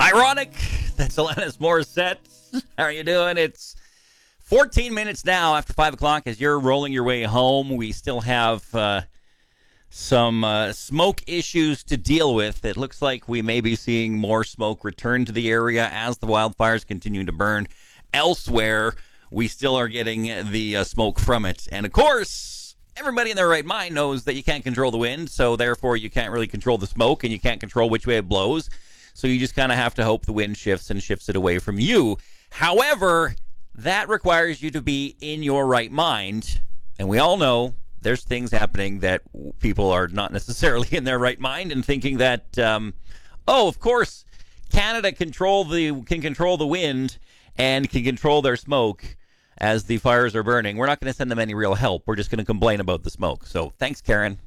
Ironic. That's Alanis Morissette. How are you doing? It's 14 minutes now after 5 o'clock as you're rolling your way home. We still have some smoke issues to deal with. It looks like we may be seeing more smoke return to the area as the wildfires continue to burn. Elsewhere, we still are getting the smoke from it. And, of course, everybody in their right mind knows that you can't control the wind, so therefore you can't really control the smoke, and you can't control which way it blows. So you just kind of have to hope the wind shifts and shifts it away from you. However, that requires you to be in your right mind. And we all know there's things happening that people are not necessarily in their right mind and thinking that, of course, Canada can control the wind and can control their smoke as the fires are burning. We're not going to send them any real help. We're just going to complain about the smoke. So thanks, Karen.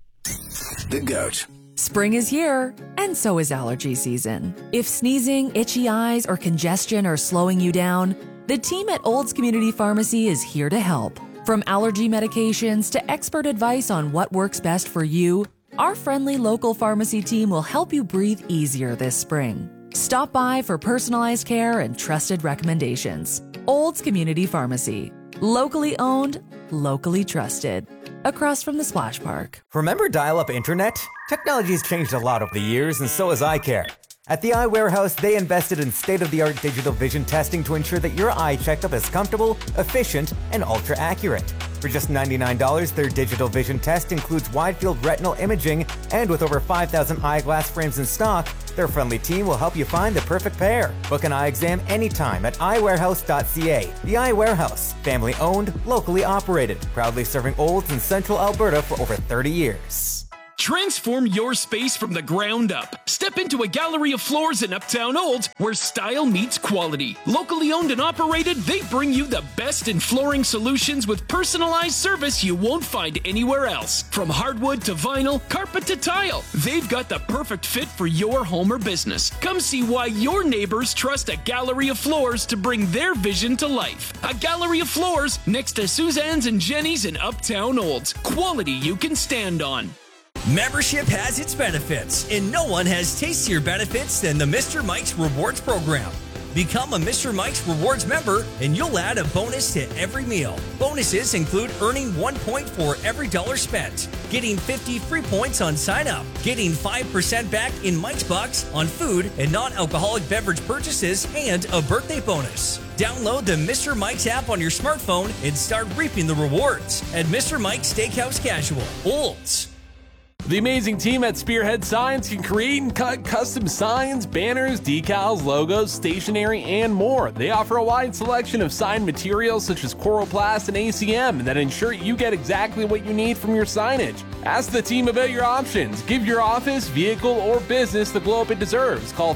The Goat. Spring is here, and so is allergy season. If sneezing, itchy eyes, or congestion are slowing you down, the team at Olds Community Pharmacy is here to help. From allergy medications to expert advice on what works best for you, our friendly local pharmacy team will help you breathe easier this spring. Stop by for personalized care and trusted recommendations. Olds Community Pharmacy. Locally owned, locally trusted. Across from the Splash Park. Remember dial-up internet? Technology has changed a lot over the years, and so has eye care. At the Eye Warehouse, they invested in state-of-the-art digital vision testing to ensure that your eye checkup is comfortable, efficient, and ultra-accurate. For just $99, their digital vision test includes wide-field retinal imaging, and with over 5,000 eyeglass frames in stock, their friendly team will help you find the perfect pair. Book an eye exam anytime at eyewarehouse.ca. The Eye Warehouse, family-owned, locally operated, proudly serving Olds in central Alberta for over 30 years. Transform your space from the ground up. Step into a gallery of floors in Uptown Olds where style meets quality. Locally owned and operated, they bring you the best in flooring solutions with personalized service you won't find anywhere else. From hardwood to vinyl, carpet to tile, they've got the perfect fit for your home or business. Come see why your neighbors trust a gallery of floors to bring their vision to life. A gallery of floors next to Suzanne's and Jenny's in Uptown Olds. Quality you can stand on. Membership has its benefits, and no one has tastier benefits than the Mr. Mike's Rewards program. Become a Mr. Mike's Rewards member, and you'll add a bonus to every meal. Bonuses include earning 1 point for every dollar spent, getting 50 free points on sign-up, getting 5% back in Mike's Bucks on food and non-alcoholic beverage purchases, and a birthday bonus. Download the Mr. Mike's app on your smartphone and start reaping the rewards at Mr. Mike's Steakhouse Casual, Olds. The amazing team at Spearhead Signs can create and cut custom signs, banners, decals, logos, stationery, and more. They offer a wide selection of sign materials such as Coroplast and ACM that ensure you get exactly what you need from your signage. Ask the team about your options. Give your office, vehicle, or business the glow up it deserves. Call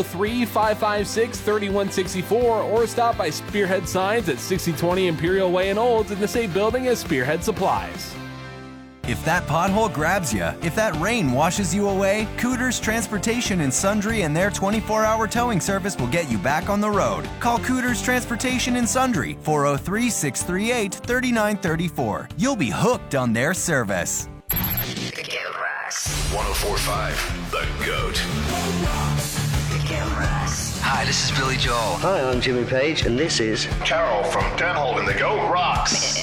403-556-3164 or stop by Spearhead Signs at 6020 Imperial Way in Olds in the same building as Spearhead Supplies. If that pothole grabs you, if that rain washes you away, Cooters Transportation and Sundry and their 24-hour towing service will get you back on the road. Call Cooters Transportation and Sundry, 403-638-3934. You'll be hooked on their service. 104.5 The Goat. Hi, this is Billy Joel. Hi, I'm Jimmy Page, and this is Carol from Dan Holden. The Goat rocks.